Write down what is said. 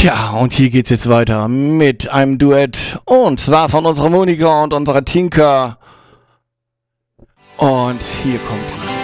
Tja, und hier geht's jetzt weiter mit einem Duett. Und zwar von unserer Monika und unserer Tinka. Und hier kommt